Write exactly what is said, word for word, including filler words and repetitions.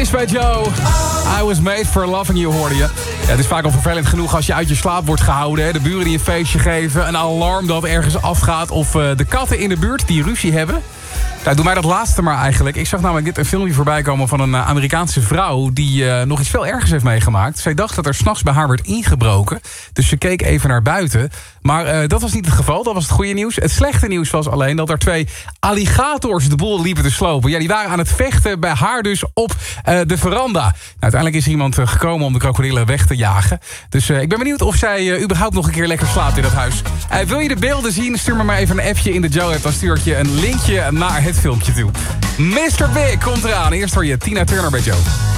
Kiss bij Joe. I was made for loving you, hoorde je. Ja, het is vaak al vervelend genoeg als je uit je slaap wordt gehouden. Hè? De buren die een feestje geven, een alarm dat ergens afgaat... of uh, de katten in de buurt die ruzie hebben. Nou, doe mij dat laatste maar eigenlijk. Ik zag namelijk dit een filmpje voorbij komen van een uh, Amerikaanse vrouw... die uh, nog iets veel ergers heeft meegemaakt. Zij dacht dat er 's nachts bij haar werd ingebroken. Dus ze keek even naar buiten. Maar uh, dat was niet het geval, dat was het goede nieuws. Het slechte nieuws was alleen dat er twee alligators de boel liepen te slopen. Ja, die waren aan het vechten bij haar dus op uh, de veranda. Nou, uiteindelijk is er iemand uh, gekomen om de krokodillen weg te jagen. Dus uh, ik ben benieuwd of zij uh, überhaupt nog een keer lekker slaapt in dat huis. Uh, wil je de beelden zien? Stuur me maar even een appje in de Joe-app. Dan stuur ik je een linkje naar het filmpje toe. mister Big komt eraan. Eerst hoor je Tina Turner bij Joe.